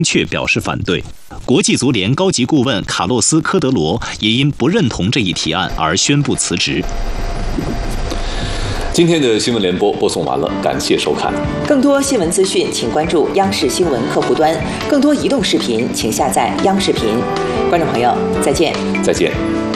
确表示反对。国际足联高级顾问卡洛斯·科德罗也因不认同这一提案而宣布辞职。 今天的新闻联播播送完了，感谢收看。 更多新闻资讯，请关注央视新闻客户端；更多移动视频，请下载央视频。观众朋友，再见。 再见。